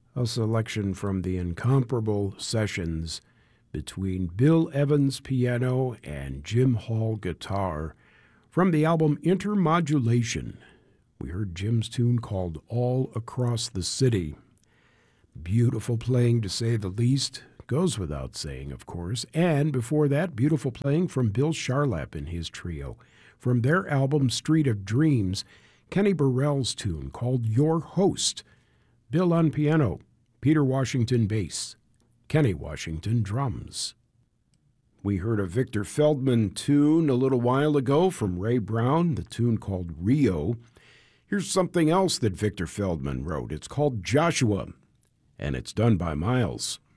A selection from the incomparable sessions between Bill Evans piano and Jim Hall guitar from the album Intermodulation. We heard Jim's tune called All Across the City. Beautiful playing, to say the least. Goes without saying, of course. And before that, beautiful playing from Bill Charlap and his trio. From their album Street of Dreams, Kenny Burrell's tune called Your Host. Bill on piano, Peter Washington bass, Kenny Washington drums. We heard a Victor Feldman tune a little while ago from Ray Brown, the tune called Rio. Here's something else that Victor Feldman wrote. It's called Joshua, and it's done by Miles.